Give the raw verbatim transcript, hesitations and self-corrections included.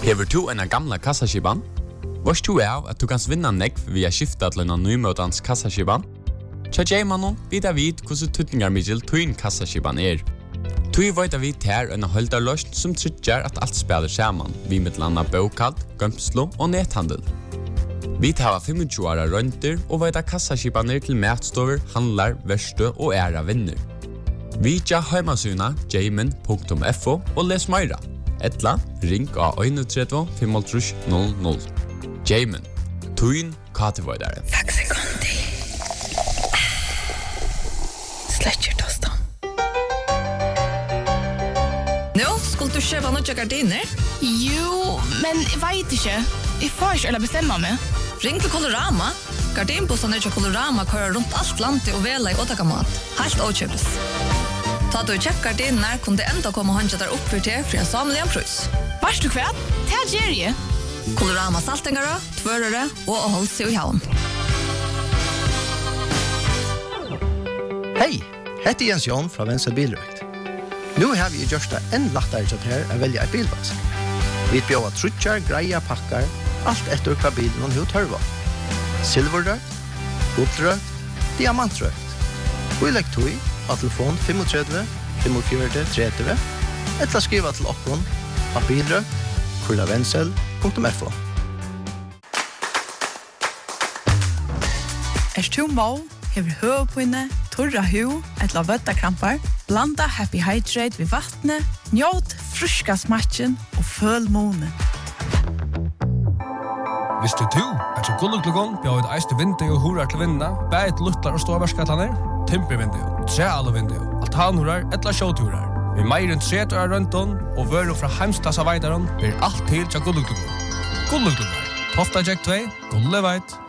Hever du en gamla kassaskiban? Vars du er at du kan vinna nekv via skifta til en nymøtans kassaskiban? Tja J-mannen vidar vid hvordan tutningar middel tuin kassaskiban er. Tui veit vi ter en holdarløst som tryggjar at alt spiller saman, vi med landa bokalt, gømslo og nethandel. Vi tar tjuefem åra rønter og veit kassaskibaner til matstover, handlar, verste og æra vinner. Vi tja heimasuna jamin punktum f o og les meira. Etla, ring av tre ett fem tre null null. Jamin, tuin katevoidare. Takk sekundi. Sletcher tostan. Nå, skulle du kjøpe noen gardiner? Jo, men jeg vet ikke. Jeg får ikke eller bestemme meg. Ring til Colorama. Gardinbossene til Colorama kører rundt alt landet og vela i åtakamat. Helt åkjøpes. Ta du kjøpt gardiner, kunne det enda komme håndja der oppfyrt til for en samlig en prøys. Vars du kvært? Det er Jerry. Colorama saltingere, tvørere og å holde seg i havn. Hei, hette Jens Jon fra Venstre Bilrøkt. Nå har vi gjort det enn lettere til her å velge et bilvask. Vi bjør trutjar, greia, pakkar, alt etter hva bilen og hva tørva. Silverrøkt, gullrøkt, diamantrøkt. Og i lektoi av telefon fem tre fem fire tre tre eller skriva til okkon av bilrøkt, kurlavensel punktum f o. Er du må, hever høvpinne, torra hu, etla vøttakrampar, blanda Happy Hydrate ved vattnet, njåt fruska smatchen og føl månen. Visste du at så gulluglugon bjør et eiste vindu og hurar til vinna, bæt luttar og ståverskatlaner, timpervindu, trealuvindu, altanhurar, etla sjåturar. Vi meir enn tre år rundt og vører fra heimstassa veidaron blir alt til til gulluglugon. Gulluglugon, Tofta Jack två, Gulleveit.